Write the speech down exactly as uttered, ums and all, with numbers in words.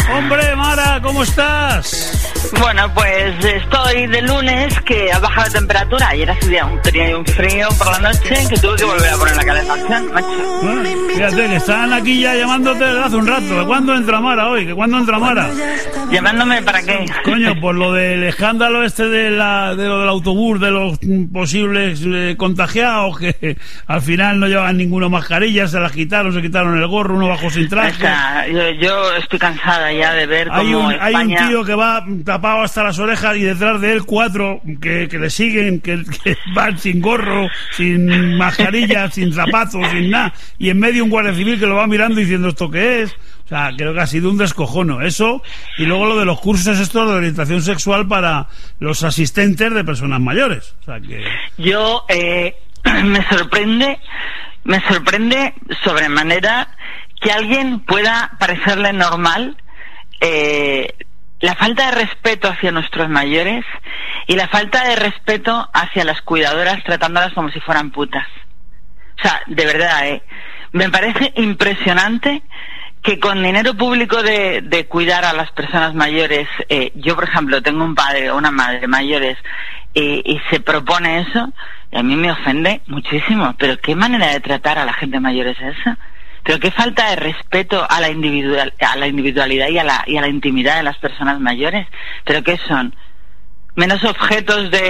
Hombre, Mara, ¿cómo estás? Bueno, pues estoy de lunes que ha bajado la temperatura. Ayer hacía un, tenía un frío por la noche que tuve que volver a poner la calefacción, macho. Bueno, fíjate que están aquí ya llamándote desde hace un rato. ¿Cuándo entra Mara hoy? ¿Que cuándo entra Mara? ¿Llamándome para qué? Coño, por lo del escándalo este de, la, de lo del autobús, de los posibles eh, contagiados, que al final no llevaban ninguna mascarilla, se las quitaron, se quitaron el gorro, uno bajó sin traje. O sea, yo, yo estoy cansada ya de ver cómo hay un, España... hay un tío que va tapado hasta las orejas y detrás de él cuatro que, que le siguen, que, que van sin gorro, sin mascarilla, sin zapatos, sin nada, y en medio un guardia civil que lo va mirando diciendo ¿esto qué es? O sea, creo que ha sido un descojono eso, y luego lo de los cursos estos de orientación sexual para los asistentes de personas mayores. O sea que... Yo eh, me sorprende, me sorprende sobremanera que alguien pueda parecerle normal eh, la falta de respeto hacia nuestros mayores y la falta de respeto hacia las cuidadoras tratándolas como si fueran putas. O sea, de verdad, eh, me parece impresionante que con dinero público de, de cuidar a las personas mayores, eh, yo por ejemplo tengo un padre o una madre mayores eh, y se propone eso, y a mí me ofende muchísimo. Pero qué manera de tratar a la gente mayor es esa. Pero qué falta de respeto a la individual, a la individualidad y a la, y a la intimidad de las personas mayores. Pero qué son, menos objetos de